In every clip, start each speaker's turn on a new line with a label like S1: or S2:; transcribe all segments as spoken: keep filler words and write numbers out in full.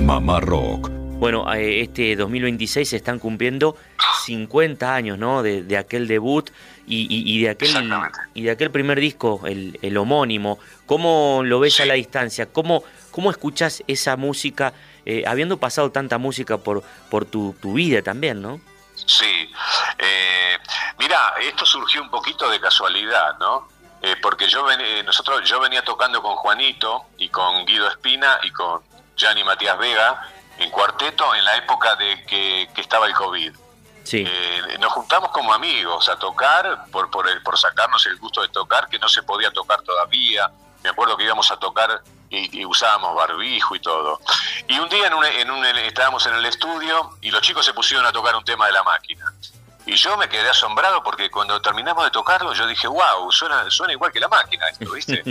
S1: Mamá Rock.
S2: Bueno, eh, este dos mil veintiséis se están cumpliendo cincuenta años, ¿no? De, de aquel debut y, y, y de aquel y de aquel primer disco, el, el homónimo. ¿Cómo lo ves
S3: Sí.
S2: a la distancia? ¿Cómo, cómo escuchás esa música, eh, habiendo pasado tanta música por, por tu, tu vida también, ¿no?
S3: Sí. Eh, mira, esto surgió un poquito de casualidad, ¿no? Eh, porque yo ven, eh, nosotros yo venía tocando con Juanito y con Guido Espina y con Gianni Matías Vega en cuarteto en la época de que, que estaba el COVID.
S2: Sí.
S3: Eh, nos juntamos como amigos a tocar por, por, el, por sacarnos el gusto de tocar, que no se podía tocar todavía. Me acuerdo que íbamos a tocar y, y usábamos barbijo y todo. Y un día en un, en un, estábamos en el estudio y los chicos se pusieron a tocar un tema de La Máquina. Y yo me quedé asombrado porque cuando terminamos de tocarlo yo dije, wow, suena, suena igual que La Máquina esto, ¿viste?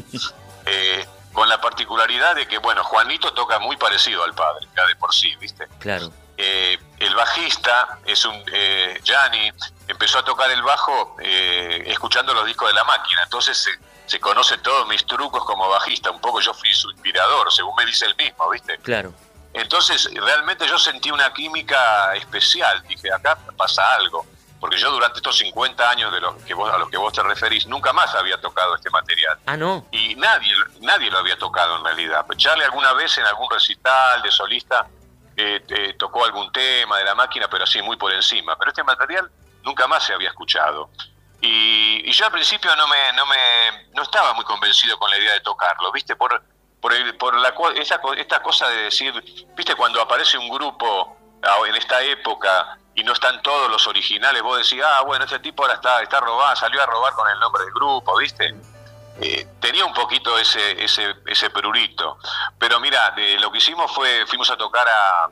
S3: eh, con la particularidad de que, bueno, Juanito toca muy parecido al padre, ya de por sí, ¿viste?
S2: Claro.
S3: Eh, el bajista es un eh, Gianni, empezó a tocar el bajo eh, escuchando los discos de La Máquina, entonces se, se conoce todos mis trucos como bajista, un poco yo fui su inspirador, según me dice él mismo, ¿viste?
S2: Claro.
S3: Entonces realmente yo sentí una química especial, dije, acá pasa algo, porque yo durante estos cincuenta años de los que vos, a los que vos te referís, nunca más había tocado este material.
S2: Ah, ¿no?
S3: Y nadie, nadie lo había tocado en realidad. Charlie alguna vez en algún recital de solista eh, eh, tocó algún tema de La Máquina, pero así muy por encima. Pero este material nunca más se había escuchado. Y, y yo al principio no me, no me, no estaba muy convencido con la idea de tocarlo, ¿viste? Por, por, el, por la, esa, esta cosa de decir, ¿viste? Cuando aparece un grupo en esta época y no están todos los originales, vos decís, ah, bueno, este tipo ahora está, está robado, salió a robar con el nombre del grupo, ¿viste? Eh, tenía un poquito ese ese ese prurito, pero mira, de, lo que hicimos fue, fuimos a tocar a,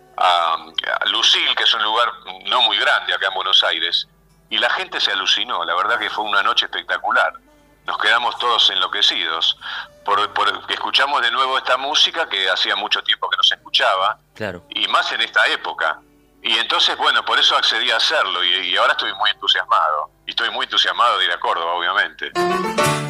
S3: a, a Lucil, que es un lugar no muy grande acá en Buenos Aires, y la gente se alucinó, la verdad que fue una noche espectacular. Nos quedamos todos enloquecidos, por, por que escuchamos de nuevo esta música que hacía mucho tiempo que no se escuchaba,
S2: Claro.
S3: y más en esta época. Y entonces, bueno, por eso accedí a hacerlo, y, y ahora estoy muy entusiasmado. Y estoy muy entusiasmado de ir a Córdoba, obviamente.